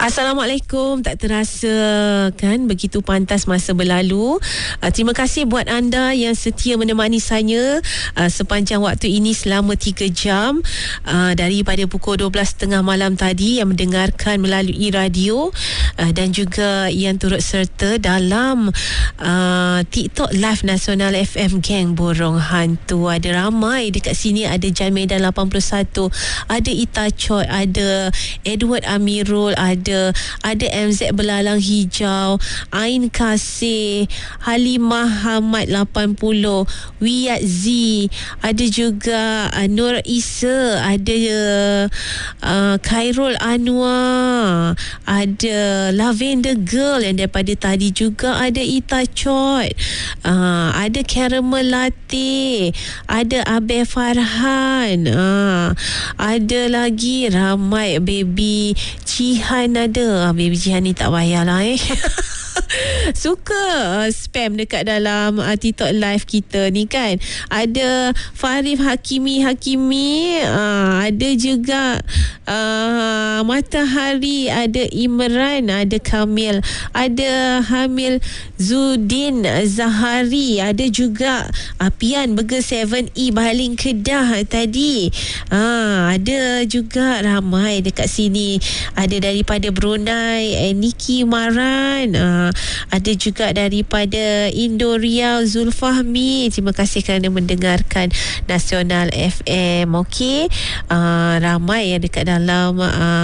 Assalamualaikum. Tak terasa kan begitu pantas masa berlalu. Terima kasih buat anda yang setia menemani saya sepanjang waktu ini selama 3 jam daripada pukul 12.30 malam tadi, yang mendengarkan melalui radio dan juga yang turut serta dalam TikTok Live Nasional FM Geng Borong Hantu. Ada ramai dekat sini. Ada Jan Medan 81, ada Ita Choi, ada Edward Amirul, ada MZ Belalang Hijau, Ain Kasih, Halimah Hamad 80, Wiyat Z, ada juga Nur Isa, ada Khairul Anwar, ada Lavender Girl yang daripada tadi juga, ada Ita Choi, ada Caramel Latte, ada Abel Farhan, ada lagi ramai. Baby Jihan ada. Baby Jihan ni tak payahlah suka spam dekat dalam TikTok live kita ni kan. Ada Farif Hakimi, ada juga Matahari, ada Imran, ada Kamil, ada Hamil Zudin Zahari, ada juga Pian Burger 7E Baling Kedah tadi. Ada juga ramai dekat sini. Ada daripada Brunei Niki Maran, ada juga daripada Indo Riau Zulfahmi. Terima kasih kerana mendengarkan Nasional FM. Okey, ramai yang dekat dalam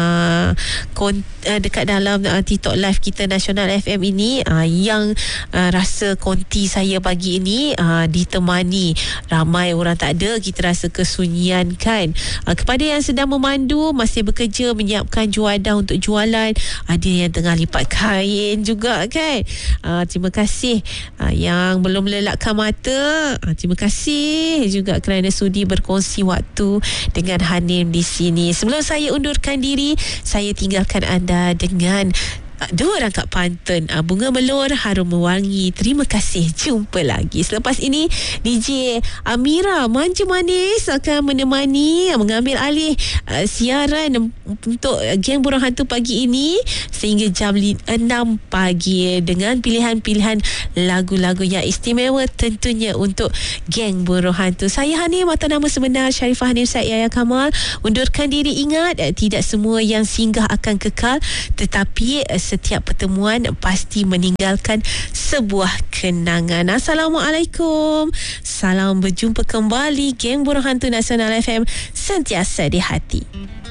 TikTok live kita Nasional FM ini yang rasa konti saya pagi ini ditemani ramai orang. Tak ada, kita rasa kesunyian kan. Kepada yang sedang memandu, masih bekerja menyiapkan juadah untuk jualan, ada yang tengah lipat kain juga kan. Terima kasih yang belum melelakkan mata. Terima kasih juga kerana sudi berkongsi waktu dengan Hanim di sini. Sebelum saya undurkan diri, saya tinggalkan anda dengan dua rangkap pantun Bunga Melur Harum Mewangi. Terima kasih. Jumpa lagi. Selepas ini DJ Amira Manja Manis akan menemani, mengambil alih siaran untuk Geng Borong Hantu pagi ini sehingga jam 6 pagi dengan pilihan-pilihan lagu-lagu yang istimewa tentunya untuk Geng Borong Hantu. Saya Hanim atau nama sebenar Sharifah Hanim Said Yahya Kamal. Undurkan diri. Ingat, tidak semua yang singgah akan kekal, tetapi setiap pertemuan pasti meninggalkan sebuah kenangan. Assalamualaikum. Salam berjumpa kembali. Geng Borong Hantu Nasional FM, sentiasa di hati.